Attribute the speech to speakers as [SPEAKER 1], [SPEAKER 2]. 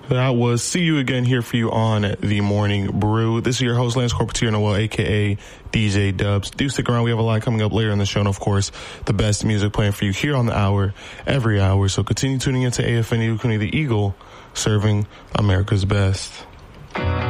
[SPEAKER 1] That was See You Again here for you on The Morning Brew. This is your host, Lance Corpetier Noel, a.k.a. DJ Dubs. Do stick around. We have a lot coming up later in the show. And, of course, the best music playing for you here on the hour, every hour. So continue tuning into AFN, the Eagle, serving America's best.